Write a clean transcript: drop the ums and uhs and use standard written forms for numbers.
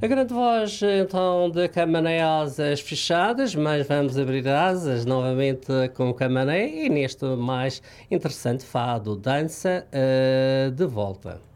A grande voz, então, de Camané, asas fechadas, mas vamos abrir asas novamente com Camané e neste mais interessante fado, dança de volta.